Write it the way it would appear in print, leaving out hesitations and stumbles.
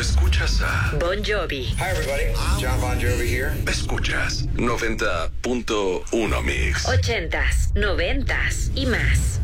escuchas a Bon Jovi. Hi everybody, John Bon Jovi here. Escuchas 90.1 Mix. 80s, 90s y más.